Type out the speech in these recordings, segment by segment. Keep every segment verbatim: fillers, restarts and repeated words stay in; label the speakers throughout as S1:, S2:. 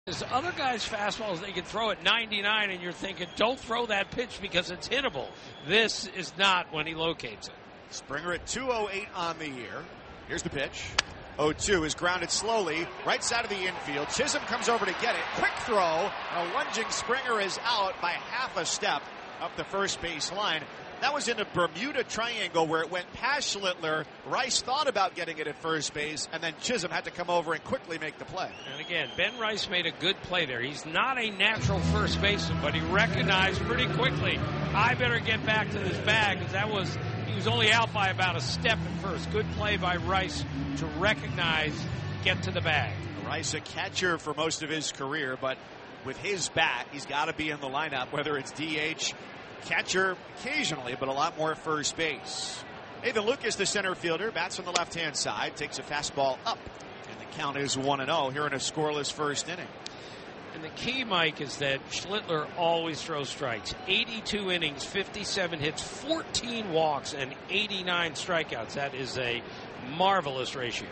S1: There's other guys' fastballs, they can throw at ninety-nine, and you're thinking, don't throw that pitch because it's hittable. This is not when he locates it.
S2: Springer at two oh eight on the year. Here's the pitch. oh two is grounded slowly, right side of the infield. Chisholm comes over to get it. Quick throw. A lunging Springer is out by half a step up the first base line. That was in a Bermuda Triangle where it went past Schlittler. Rice thought about getting it at first base, and then Chisholm had to come over and quickly make the play.
S1: And again, Ben Rice made a good play there. He's not a natural first baseman, but he recognized pretty quickly, I better get back to this bag, because that was, he was only out by about a step at first. Good play by Rice to recognize, get to the bag.
S2: Rice, a catcher for most of his career, but with his bat, he's got to be in the lineup, whether it's D H, catcher occasionally, but a lot more first base. Nathan Lucas, the center fielder, bats on the left-hand side, takes a fastball up, and the count is one and oh here in a scoreless first inning.
S1: And the key, Mike, is that Schlittler always throws strikes. eighty-two innings, fifty-seven hits, fourteen walks, and eighty-nine strikeouts. That is a marvelous ratio.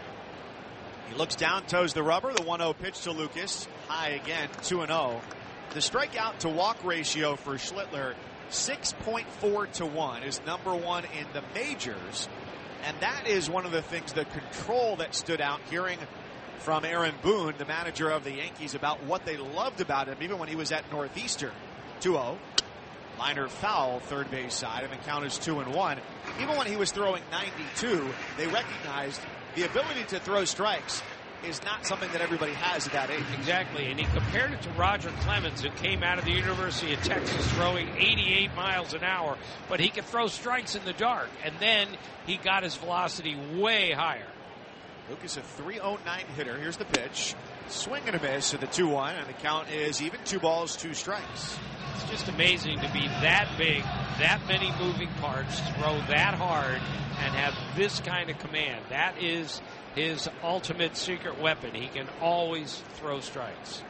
S2: He looks down, toes the rubber. The one oh pitch to Lucas. High again, two and oh. The strikeout to walk ratio for Schlittler, six point four to one, is number one in the majors. And that is one of the things, the control that stood out, hearing from Aaron Boone, the manager of the Yankees, about what they loved about him, even when he was at Northeastern. two oh. Liner foul, third base side, and the count is two and one. Even when he was throwing ninety-two, they recognized the ability to throw strikes is not something that everybody has at that age.
S1: Exactly, and he compared it to Roger Clemens, who came out of the University of Texas throwing eighty-eight miles an hour, but he could throw strikes in the dark, and then he got his velocity way higher.
S2: Lucas, a three oh nine hitter. Here's the pitch. Swing and a miss at the two one, and the count is even, two balls, two strikes.
S1: It's just amazing to be that big, that many moving parts, throw that hard, and have this kind of command. That is his ultimate secret weapon. He can always throw strikes.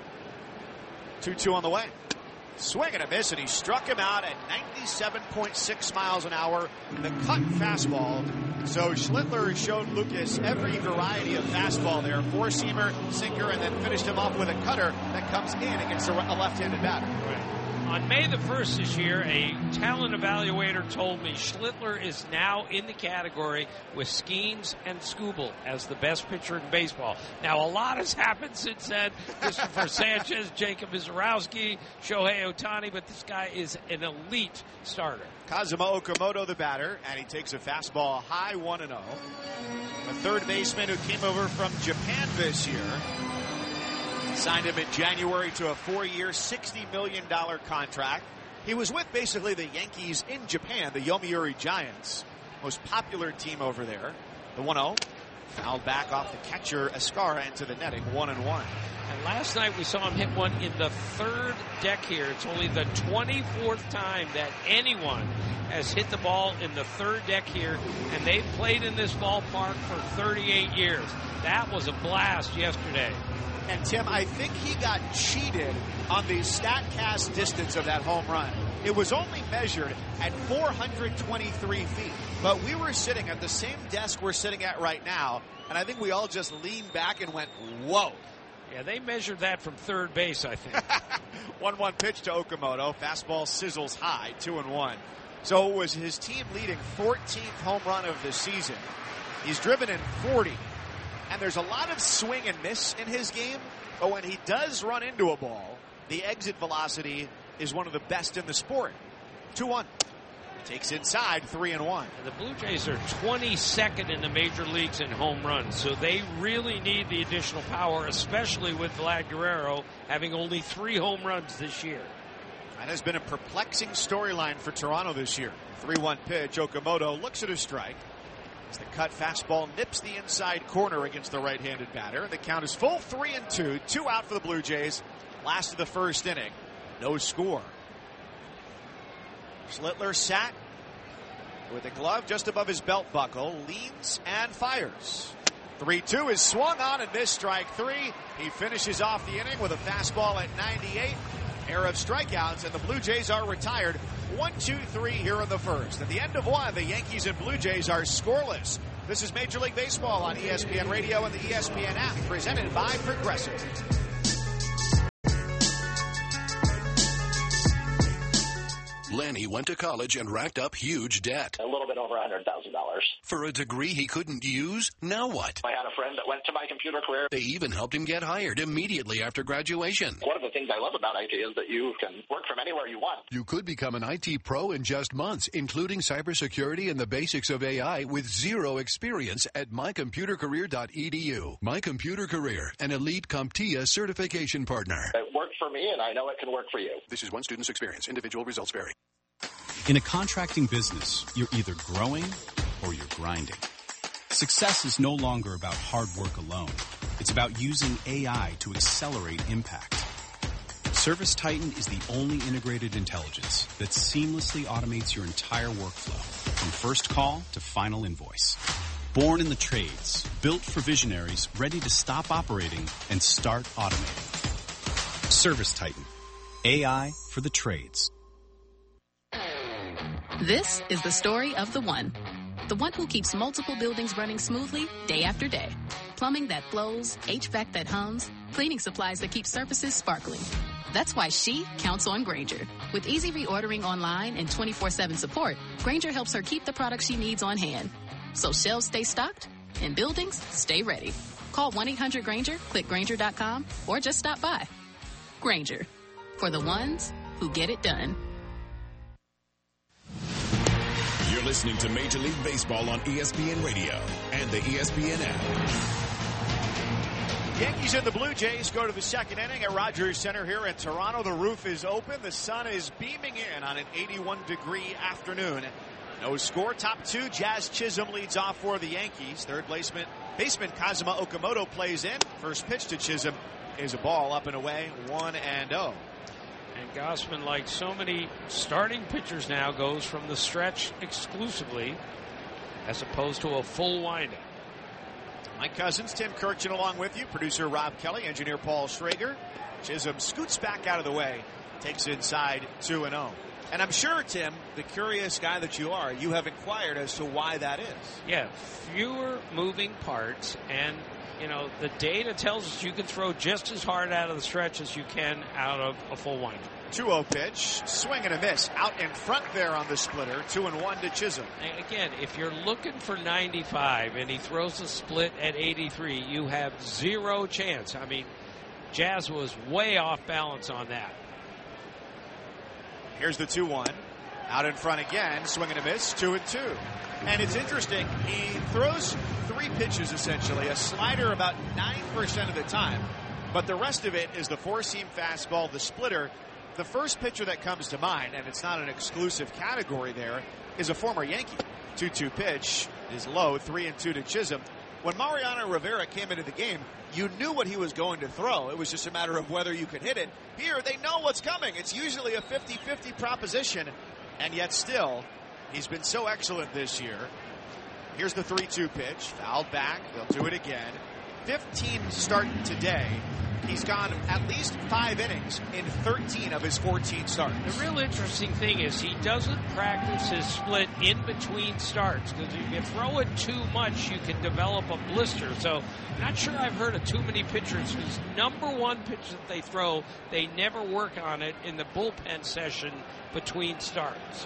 S2: two two on the way. Swing and a miss, and he struck him out at ninety-seven point six miles an hour. The cut fastball. So Schlittler showed Lucas every variety of fastball there. Four-seamer, sinker, and then finished him off with a cutter that comes in against a left-handed batter.
S1: Right. On May the first this year, a talent evaluator told me Schlittler is now in the category with Skeens and Skubal as the best pitcher in baseball. Now, a lot has happened since then. Christopher Sanchez, Jacob Mizorowski, Shohei Ohtani, but this guy is an elite starter.
S2: Kazuma Okamoto, the batter, and he takes a fastball high, one and oh. A third baseman who came over from Japan this year. Signed him in January to a four-year, sixty million dollars contract. He was with basically the Yankees in Japan, the Yomiuri Giants, most popular team over there. The one oh, fouled back off the catcher Escara into the netting, one and one.
S1: And last night we saw him hit one in the third deck here. It's only the twenty-fourth time that anyone has hit the ball in the third deck here, and they've played in this ballpark for thirty-eight years. That was a blast yesterday.
S2: And Tim, I think he got cheated on the StatCast distance of that home run. It was only measured at four hundred twenty-three feet. But we were sitting at the same desk we're sitting at right now, and I think we all just leaned back and went, whoa.
S1: Yeah, they measured that from third base, I think.
S2: one one pitch to Okamoto. Fastball sizzles high, two and one. So it was his team leading fourteenth home run of the season. He's driven in forty. And there's a lot of swing and miss in his game, but when he does run into a ball, the exit velocity is one of the best in the sport. two one. Takes inside, three and one.
S1: And the Blue Jays are twenty-second in the major leagues in home runs, so they really need the additional power, especially with Vlad Guerrero having only three home runs this year.
S2: That has been a perplexing storyline for Toronto this year. three one pitch. Okamoto looks at a strike. As the cut fastball nips the inside corner against the right-handed batter. The count is full, three and two. Two out for the Blue Jays. Last of the first inning. No score. Schlittler sat with a glove just above his belt buckle. Leans and fires. three two is swung on and missed, strike three. He finishes off the inning with a fastball at ninety-eight. Pair of strikeouts, and the Blue Jays are retired. one two three here in the first. At the end of one, the Yankees and Blue Jays are scoreless. This is Major League Baseball on E S P N Radio and the E S P N app, presented by Progressive.
S3: he went to college and racked up huge debt.
S4: A little bit over one hundred thousand dollars.
S3: For a degree he couldn't use? Now what?
S4: I had a friend that went to My Computer Career.
S3: They even helped him get hired immediately after graduation.
S4: One of the things I love about I T is that you can work from anywhere you want.
S3: You could become an I T pro in just months, including cybersecurity and the basics of A I with zero experience at my computer career dot e d u. My Computer Career, an elite CompTIA certification partner.
S4: It worked for me, and I know it can work for you.
S3: This is one student's experience. Individual results vary.
S5: In a contracting business, you're either growing or you're grinding. Success is no longer about hard work alone. It's about using A I to accelerate impact. ServiceTitan is the only integrated intelligence that seamlessly automates your entire workflow, from first call to final invoice. Born in the trades, built for visionaries ready to stop operating and start automating. ServiceTitan, A I for the trades.
S6: This is the story of the one. The one who keeps multiple buildings running smoothly day after day. Plumbing that flows, H V A C that hums, cleaning supplies that keep surfaces sparkling. That's why she counts on Grainger. With easy reordering online and twenty-four seven support, Grainger helps her keep the products she needs on hand. So shelves stay stocked and buildings stay ready. Call one eight hundred Grainger, click Grainger dot com, or just stop by. Grainger, for the ones who get it done.
S7: You're listening to Major League Baseball on E S P N Radio and the E S P N app.
S2: Yankees and the Blue Jays go to the second inning at Rogers Center here in Toronto. The roof is open. The sun is beaming in on an eighty-one degree afternoon. No score. Top two, Jazz Chisholm leads off for the Yankees. Third baseman, baseman Kazuma Okamoto plays in. First pitch to Chisholm is a ball up and away, one and oh.
S1: And Gausman, like so many starting pitchers now, goes from the stretch exclusively as opposed to a full windup.
S2: Mike Cousins, Tim Kirkchin along with you. Producer Rob Kelly, engineer Paul Schrager. Chisholm scoots back out of the way, takes inside two and oh. And I'm sure, Tim, the curious guy that you are, you have inquired as to why that is.
S1: Yeah, fewer moving parts, and you know, the data tells us you can throw just as hard out of the stretch as you can out of a full windup.
S2: two oh pitch, swing and a miss. Out in front there on the splitter, two and one to Chisholm.
S1: And again, if you're looking for ninety-five and he throws a split at eighty-three, you have zero chance. I mean, Jazz was way off balance on that.
S2: Here's the two one. Out in front again, swing and a miss, two and two. And it's interesting, he throws three pitches essentially, a slider about nine percent of the time, but the rest of it is the four-seam fastball, the splitter. The first pitcher that comes to mind, and it's not an exclusive category there, is a former Yankee. two two pitch is low, three and two to Chisholm. When Mariano Rivera came into the game, you knew what he was going to throw. It was just a matter of whether you could hit it. Here, they know what's coming. It's usually a fifty-fifty proposition, and yet still, he's been so excellent this year. Here's the three two pitch. Fouled back. They'll do it again. fifteen starting today. He's gone at least five innings in thirteen of his fourteen starts.
S1: The real interesting thing is he doesn't practice his split in between starts, because if you throw it too much, you can develop a blister. So not sure I've heard of too many pitchers whose number one pitch that they throw, they never work on it in the bullpen session between starts.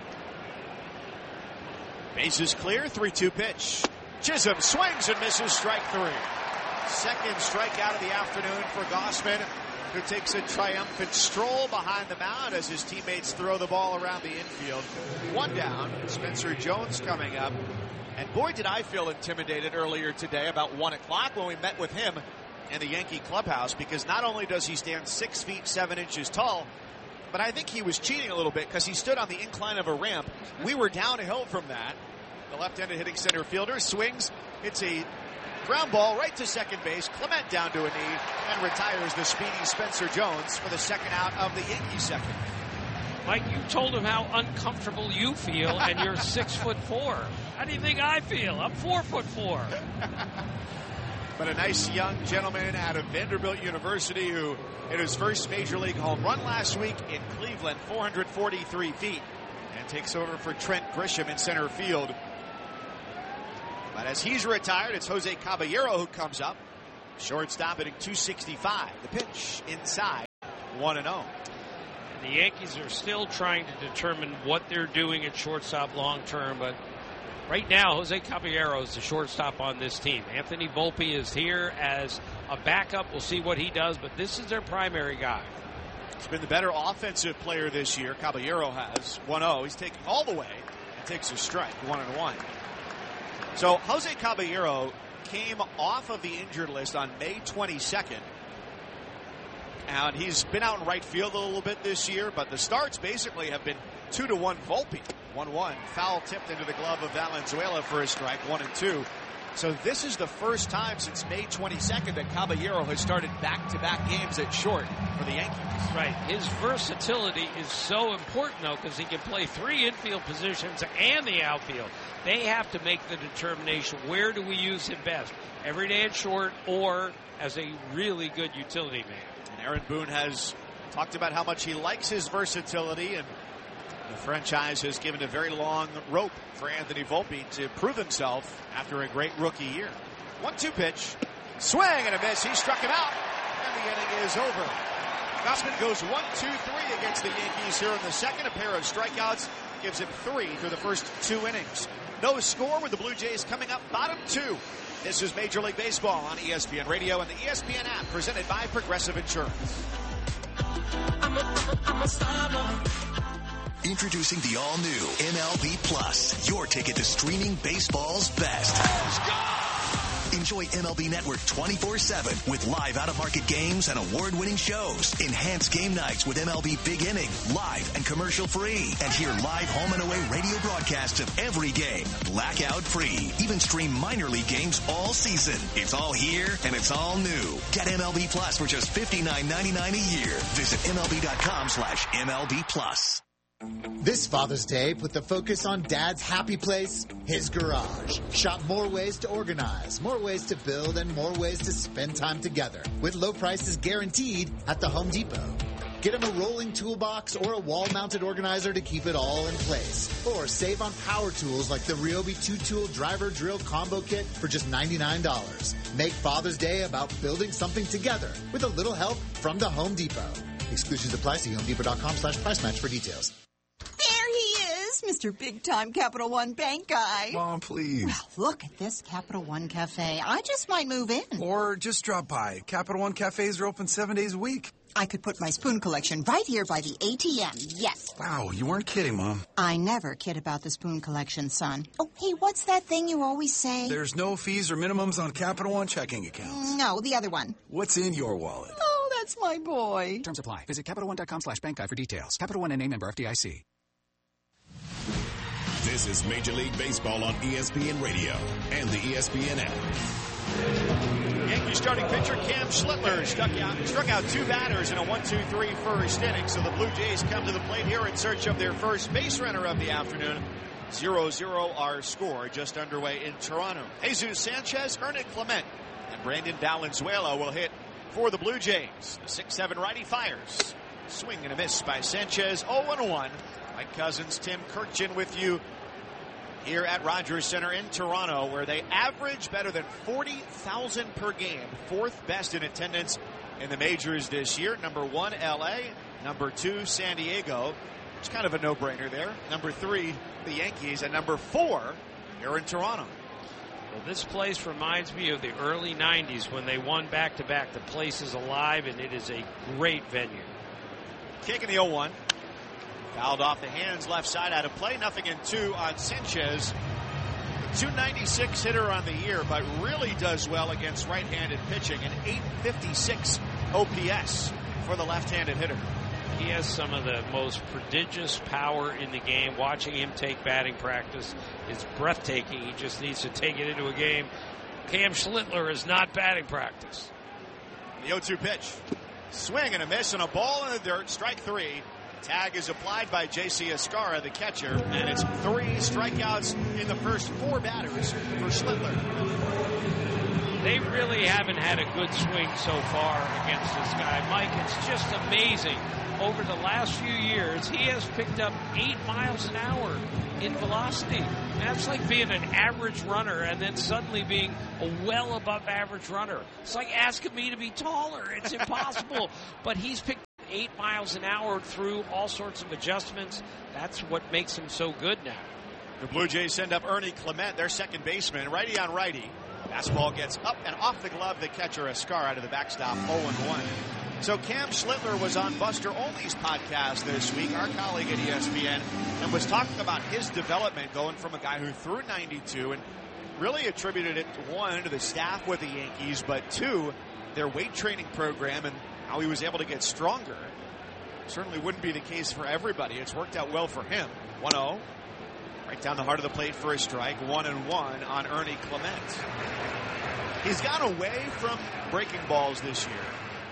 S2: Bases clear, three two pitch. Chisholm swings and misses, strike three. Second strikeout of the afternoon for Gausman, who takes a triumphant stroll behind the mound as his teammates throw the ball around the infield. One down, Spencer Jones coming up. And boy, did I feel intimidated earlier today about one o'clock when we met with him in the Yankee clubhouse, because not only does he stand six feet seven inches tall, but I think he was cheating a little bit because he stood on the incline of a ramp. We were downhill from that. The left-handed hitting center fielder swings. It's a ground ball right to second base. Clement down to a knee and retires the speedy Spencer Jones for the second out of the Yankees second.
S1: Mike, you told him how uncomfortable you feel, and you're six foot four. How do you think I feel? I'm four foot four.
S2: But a nice young gentleman out of Vanderbilt University who hit his first major league home run last week in Cleveland, four hundred forty-three feet, and takes over for Trent Grisham in center field. But as he's retired, it's Jose Caballero who comes up. Shortstop hitting two sixty-five. The pitch inside, one and oh.
S1: The Yankees are still trying to determine what they're doing at shortstop long term, but right now, Jose Caballero is the shortstop on this team. Anthony Volpe is here as a backup. We'll see what he does, but this is their primary guy.
S2: He's been the better offensive player this year. Caballero has one oh. He's taking all the way and takes a strike, one and one. So Jose Caballero came off of the injured list on May twenty-second. And he's been out in right field a little bit this year, but the starts basically have been two to one Volpe. one one. Foul tipped into the glove of Valenzuela for a strike, one and two. So this is the first time since May twenty-second that Caballero has started back-to-back games at short for the Yankees.
S1: Right. His versatility is so important, though, because he can play three infield positions and the outfield. They have to make the determination, where do we use him best? Every day at short or as a really good utility man.
S2: And Aaron Boone has talked about how much he likes his versatility, and the franchise has given a very long rope for Anthony Volpe to prove himself after a great rookie year. one two pitch. Swing and a miss. He struck him out. And the inning is over. Gausman goes one two three against the Yankees here in the second. A pair of strikeouts gives him three through the first two innings. No score with the Blue Jays coming up bottom two. This is Major League Baseball on E S P N Radio and the E S P N app, presented by Progressive Insurance.
S8: I'm a, I'm a star.
S9: Introducing the all-new M L B Plus, your ticket to streaming baseball's best. Enjoy M L B Network twenty-four seven with live out-of-market games and award-winning shows. Enhance game nights with M L B Big Inning, live and commercial-free. And hear live home and away radio broadcasts of every game, blackout-free. Even stream minor league games all season. It's all here and it's all new. Get M L B Plus for just fifty-nine ninety-nine a year. Visit MLB.com slash MLB Plus.
S10: This Father's Day, put the focus on Dad's happy place, his garage. Shop more ways to organize, more ways to build, and more ways to spend time together. With low prices guaranteed at the Home Depot. Get him a rolling toolbox or a wall-mounted organizer to keep it all in place. Or save on power tools like the Ryobi two-tool driver drill combo kit for just ninety-nine dollars. Make Father's Day about building something together with a little help from the Home Depot. Exclusions apply. See homedepot.com slash price match for details.
S11: There he is, Mister Big-Time Capital One Bank guy.
S12: Mom, please.
S11: Well, look at this Capital One Cafe. I just might move in.
S12: Or just drop by. Capital One Cafes are open seven days a week.
S11: I could put my spoon collection right here by the A T M, yes.
S12: Wow, you weren't kidding, Mom.
S11: I never kid about the spoon collection, son. Oh, hey, what's that thing you always say?
S12: There's no fees or minimums on Capital One checking accounts.
S11: No, the other one.
S12: What's in your wallet?
S11: Oh, that's my boy.
S13: Terms apply. Visit CapitalOne.com slash bank guide for details. Capital One N A member F D I C.
S7: This is Major League Baseball on E S P N Radio and the E S P N app.
S2: Yankees starting pitcher Cam Schlittler struck out, struck out two batters in a one two three first inning. So the Blue Jays come to the plate here in search of their first base runner of the afternoon. zero zero our score just underway in Toronto. Jesus Sanchez, Hernan Clement, and Brandon Valenzuela will hit for the Blue Jays. The six seven righty fires. Swing and a miss by Sanchez, oh and one. Mike Cousins, Tim Kirkjian with you here at Rogers Center in Toronto, where they average better than forty thousand per game. Fourth best in attendance in the majors this year. Number one, L A. Number two, San Diego. It's kind of a no-brainer there. Number three, the Yankees. And number four, here in Toronto.
S1: Well, this place reminds me of the early nineties when they won back-to-back. The place is alive, and it is a great venue.
S2: Kick in the oh one. Fouled off the hands, left side out of play. Nothing in two on Sanchez. two ninety-six hitter on the year, but really does well against right-handed pitching. An eight fifty-six O P S for the left-handed hitter.
S1: He has some of the most prodigious power in the game. Watching him take batting practice is breathtaking. He just needs to take it into a game. Cam Schlittler is not batting practice.
S2: The oh two pitch. Swing and a miss and a ball in the dirt. Strike three. Tag is applied by J C Escarra, the catcher, and it's three strikeouts in the first four batters for Schlittler.
S1: They really haven't had a good swing so far against this guy. Mike, it's just amazing. Over the last few years, he has picked up eight miles an hour in velocity. That's like being an average runner and then suddenly being a well above average runner. It's like asking me to be taller. It's impossible. But he's picked eight miles an hour through all sorts of adjustments. That's what makes him so good now.
S2: The Blue Jays send up Ernie Clement, their second baseman, righty on righty. Fastball gets up and off the glove. The catcher, Escar, out of the backstop, oh and one. So Cam Schlittler was on Buster Olney's podcast this week, our colleague at E S P N, and was talking about his development going from a guy who threw ninety-two and really attributed it, one, to the staff with the Yankees, but two, their weight training program and how he was able to get stronger. Certainly wouldn't be the case for everybody. It's worked out well for him. one oh. Right down the heart of the plate for a strike. One and one on Ernie Clement. He's gone away from breaking balls this year.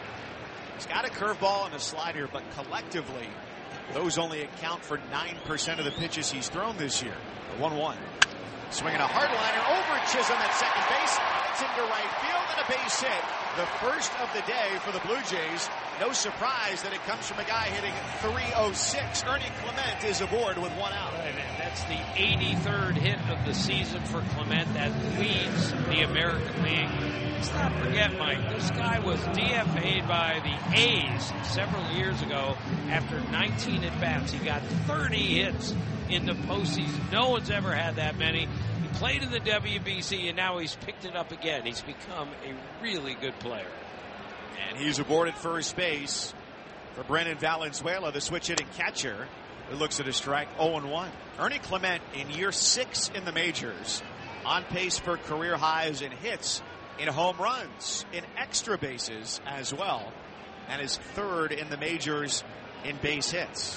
S2: He's got a curveball and a slider, but collectively, those only account for nine percent of the pitches he's thrown this year. one one. Swinging a hard liner over Chisholm at second base. It's into right field and a base hit. The first of the day for the Blue Jays. No surprise that it comes from a guy hitting three oh six. Ernie Clement is aboard with one out.
S1: Right, and that's the eighty-third hit of the season for Clement. That leads the American League. Let's not forget, Mike, this guy was D F A'd by the A's several years ago after nineteen at-bats. He got thirty hits in the postseason. No one's ever had that many. He played in the W B C, and now he's picked it up again. He's become a really good player.
S2: And he's aboard at first base for Brennan Valenzuela, the switch-hitting catcher, who looks at a strike. oh and one. Ernie Clement in year six in the majors, on pace for career highs in hits, in home runs, in extra bases as well, and is third in the majors in base hits.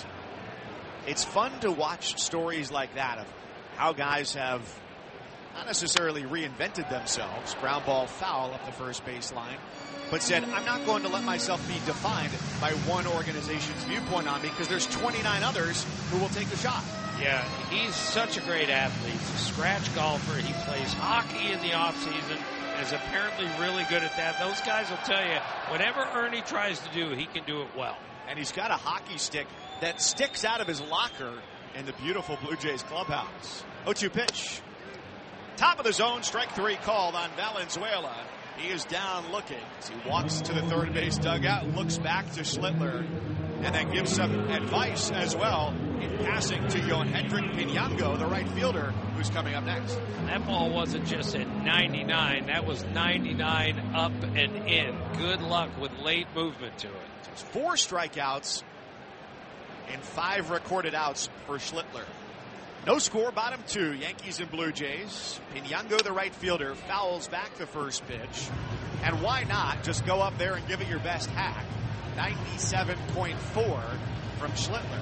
S2: It's fun to watch stories like that of how guys have not necessarily reinvented themselves, ground ball foul up the first baseline, but said, I'm not going to let myself be defined by one organization's viewpoint on me because there's twenty-nine others who will take the shot.
S1: Yeah, he's such a great athlete. He's a scratch golfer. He plays hockey in the offseason and is apparently really good at that. Those guys will tell you, whatever Ernie tries to do, he can do it well.
S2: And he's got a hockey stick that sticks out of his locker in the beautiful Blue Jays clubhouse. oh two pitch. Top of the zone, strike three called on Valenzuela. He is down looking as he walks to the third base dugout, looks back to Schlittler, and then gives some advice as well in passing to Yohendrick Pinango, the right fielder, who's coming up next.
S1: That ball wasn't just at ninety-nine. That was ninety-nine up and in. Good luck with late movement to it.
S2: Just four strikeouts and five recorded outs for Schlittler. No score, bottom two, Yankees and Blue Jays. Pinango, the right fielder, fouls back the first pitch. And why not just go up there and give it your best hack? ninety-seven point four from Schlittler.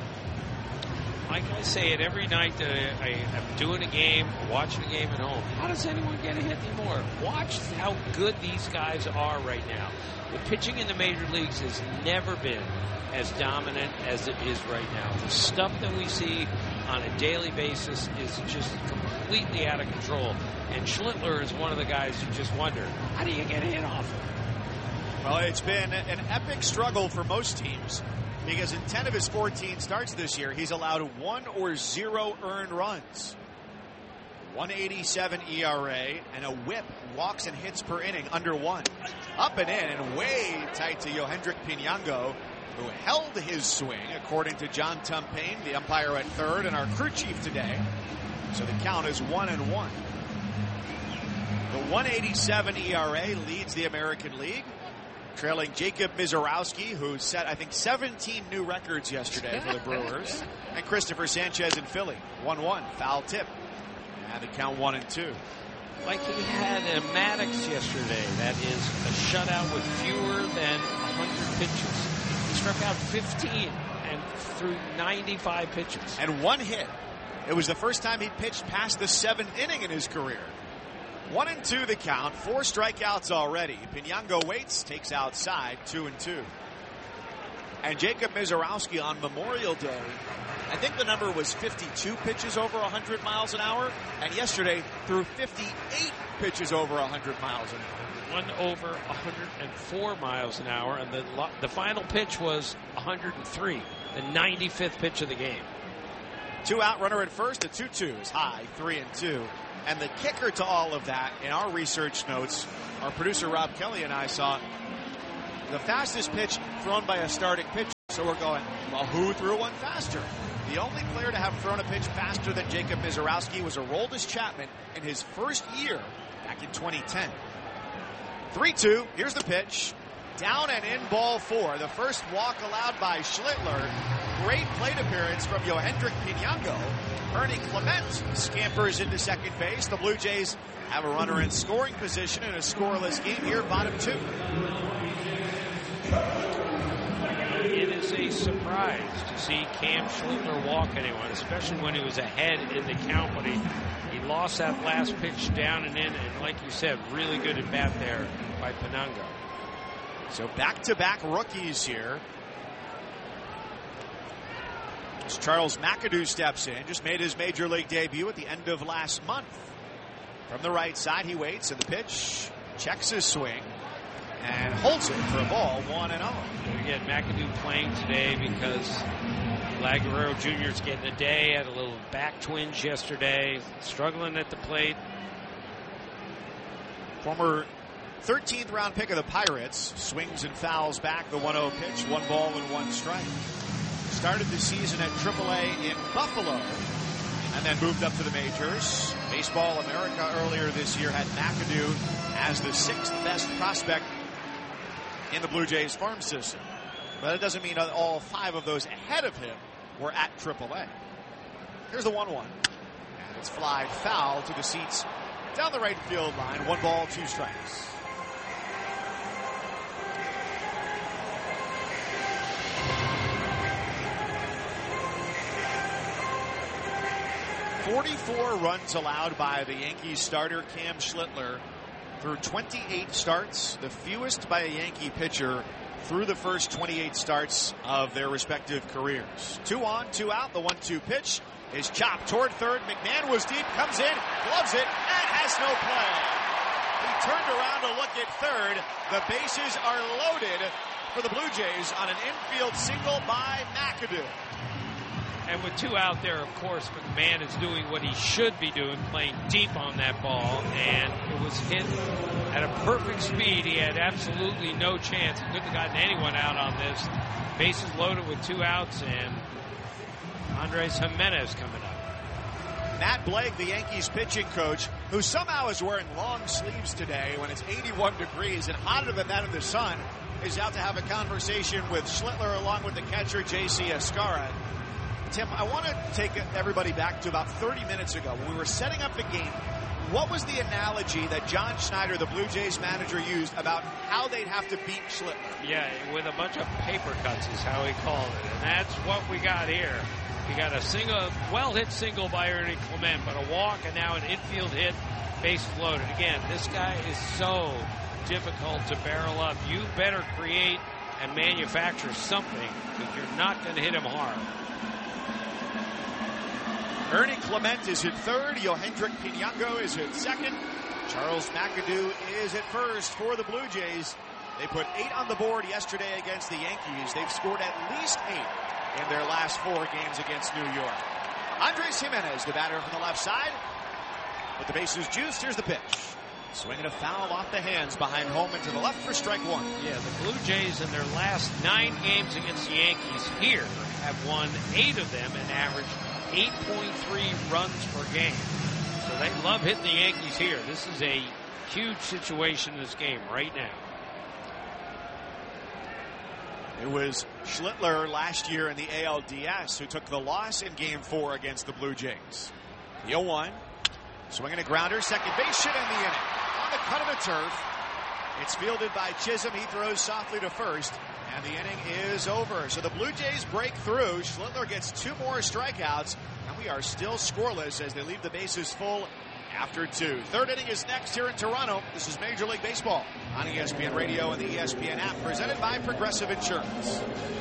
S1: Like I say it every night that I, I am doing a game, watching a game at home. How does anyone get a hit anymore? Watch how good these guys are right now. The pitching in the major leagues has never been as dominant as it is right now. The stuff that we see on a daily basis is just completely out of control. And Schlittler is one of the guys you just wonder, how do you get a hit off him?
S2: Well, it's been an epic struggle for most teams because in ten of his fourteen starts this year, he's allowed one or zero earned runs. one eighty-seven E R A and a whip, walks and hits per inning, under one. Up and in and way tight to Yohendrick Pinango, who held his swing, according to John Tumpain, the umpire at third and our crew chief today. So the count is one and one. The one eighty-seven E R A leads the American League, trailing Jacob Mizorowski, who set, I think, seventeen new records yesterday for the Brewers, and Christopher Sanchez in Philly. one one, foul tip. And the count one and two.
S1: Like he had a Maddox yesterday. That is a shutout with fewer than one hundred pitches. He struck out fifteen and threw ninety-five pitches.
S2: And one hit. It was the first time he pitched past the seventh inning in his career. One and two the count. Four strikeouts already. Pinango waits, takes outside, two and two. And Jacob Mizorowski on Memorial Day, I think the number was fifty-two pitches over one hundred miles an hour. And yesterday threw fifty-eight pitches over one hundred miles an hour.
S1: One over one hundred four miles an hour. And the, the final pitch was one hundred three, the ninety-fifth pitch of the game.
S2: Two out, runner at first, the two two is high, three and two. And the kicker to all of that, in our research notes, our producer Rob Kelly and I saw the fastest pitch thrown by a starting pitcher So we're going, well, who threw one faster? The only player to have thrown a pitch faster than Jacob Misiorowski was Aroldis Chapman in his first year back in twenty ten. three two, here's the pitch. Down and in, ball four. The first walk allowed by Schlittler. Great plate appearance from Yohendrick Pinango. Ernie Clement scampers into second base. The Blue Jays have a runner in scoring position in a scoreless game here, bottom two.
S1: It is a surprise to see Cam Schlittler walk anyone, especially when he was ahead in the count, but he, he lost that last pitch down and in, and like you said, really good at bat there by Pinango.
S2: So back-to-back rookies here. As Charles McAdoo steps in, just made his major league debut at the end of last month. From the right side, he waits, and the pitch checks his swing and holds it for a ball, one and oh.
S1: Again, McAdoo playing today because Vlad Guerrero Junior is getting a day, had a little back twinge yesterday, struggling at the plate.
S2: Former thirteenth round pick of the Pirates swings and fouls back the one oh pitch, one ball and one strike. Started the season at triple A in Buffalo and then moved up to the majors. Baseball America earlier this year had McAdoo as the sixth best prospect in the Blue Jays farm system. But it doesn't mean all five of those ahead of him were at triple A. Here's the one one. And it's fly foul to the seats down the right field line. One ball, two strikes. forty-four runs allowed by the Yankees starter Cam Schlittler through twenty-eight starts, the fewest by a Yankee pitcher through the first twenty-eight starts of their respective careers. Two on, two out. The one two pitch is chopped toward third. McMahon was deep, comes in, gloves it, and has no play. He turned around to look at third. The bases are loaded for the Blue Jays on an infield single by McAdoo.
S1: And with two out there, of course, McMahon is doing what he should be doing, playing deep on that ball, and it was hit at a perfect speed. He had absolutely no chance. He couldn't have gotten anyone out on this. Bases loaded with two outs, and Andres Jimenez coming up.
S2: Matt Blake, the Yankees pitching coach, who somehow is wearing long sleeves today when it's eighty-one degrees and hotter than that in the sun, is out to have a conversation with Schlittler along with the catcher J C Escarra. Tim, I want to take everybody back to about thirty minutes ago when we were setting up the game. What was the analogy that John Schneider, the Blue Jays manager, used about how they'd have to beat Schlittler?
S1: Yeah, with a bunch of paper cuts is how he called it. And that's what we got here. We got a single, well-hit single by Ernie Clement, but a walk and now an infield hit, bases loaded. Again, this guy is so difficult to barrel up. You better create and manufacture something because you're not going to hit him hard.
S2: Ernie Clement is at third. Yohendrick Pinango is at second. Charles McAdoo is at first for the Blue Jays. They put eight on the board yesterday against the Yankees. They've scored at least eight in their last four games against New York. Andres Jimenez, the batter from the left side. With the bases juiced, here's the pitch. Swinging a foul off the hands behind home and to the left for strike one.
S1: Yeah, the Blue Jays in their last nine games against the Yankees here have won eight of them and averaged eight point three runs per game. So they love hitting the Yankees here. This is a huge situation in this game right now.
S2: It was Schlittler last year in the A L D S who took the loss in game four against the Blue Jays. The oh one. Swinging a grounder. Second base hit in the inning. On the cut of the turf. It's fielded by Chisholm. He throws softly to first. And the inning is over. So the Blue Jays break through. Schlittler gets two more strikeouts. And we are still scoreless as they leave the bases full after two. Third inning is next here in Toronto. This is Major League Baseball on E S P N Radio and the E S P N app, presented by Progressive Insurance.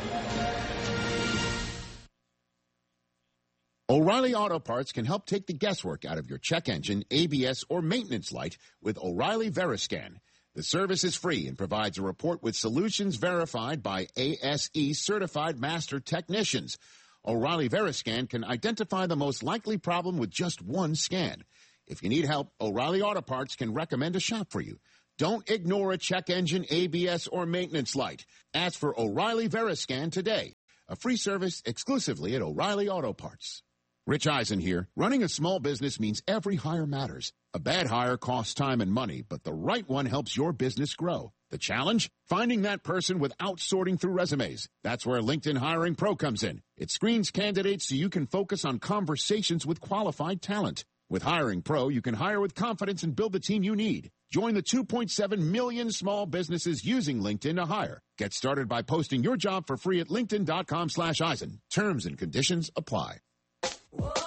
S14: O'Reilly Auto Parts can help take the guesswork out of your check engine, A B S, or maintenance light with O'Reilly Veriscan. The service is free and provides a report with solutions verified by A S E certified master technicians. O'Reilly Veriscan can identify the most likely problem with just one scan. If you need help, O'Reilly Auto Parts can recommend a shop for you. Don't ignore a check engine, A B S, or maintenance light. Ask for O'Reilly Veriscan today. a free service exclusively at O'Reilly Auto Parts. Rich Eisen here. Running a small business means every hire matters. A bad hire costs time and money, but the right one helps your business grow. The challenge? Finding that person without sorting through resumes. That's where LinkedIn Hiring Pro comes in. It screens candidates so you can focus on conversations with qualified talent. With Hiring Pro, you can hire with confidence and build the team you need. Join the two point seven million small businesses using LinkedIn to hire. Get started by posting your job for free at linkedin.com slash Eisen. Terms and conditions apply.